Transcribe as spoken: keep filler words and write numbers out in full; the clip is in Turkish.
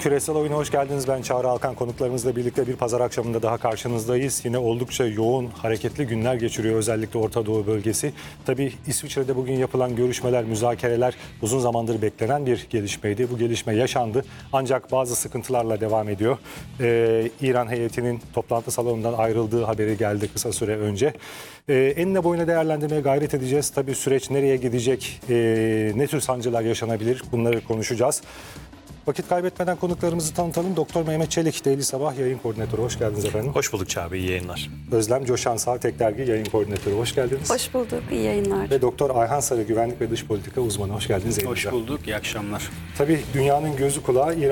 Küresel Oyun'a hoş geldiniz. Ben Çağrı Alkan. Konuklarımızla birlikte bir pazar akşamında daha karşınızdayız. Yine oldukça yoğun, hareketli günler geçiriyor özellikle Orta Doğu bölgesi. Tabii İsviçre'de bugün yapılan görüşmeler, müzakereler uzun zamandır beklenen bir gelişmeydi. Bu gelişme yaşandı ancak bazı sıkıntılarla devam ediyor. Ee, İran heyetinin toplantı salonundan ayrıldığı haberi geldi kısa süre önce. Ee, enine boyuna değerlendirmeye gayret edeceğiz. Tabii süreç nereye gidecek, ee, ne tür sancılar yaşanabilir bunları konuşacağız. Vakit kaybetmeden konuklarımızı tanıtalım. Doktor Mehmet Çelik, Daily Sabah yayın koordinatörü. Hoş geldiniz efendim. Hoş bulduk Çağrı, iyi yayınlar. Özlem Coşansal, Tek Dergi yayın koordinatörü. Hoş geldiniz. Hoş bulduk, iyi yayınlar. Ve Doktor Ayhan Sarı, güvenlik ve dış politika uzmanı. Hoş geldiniz. Hoş bulduk, iyi akşamlar. Tabii dünyanın gözü kulağı İran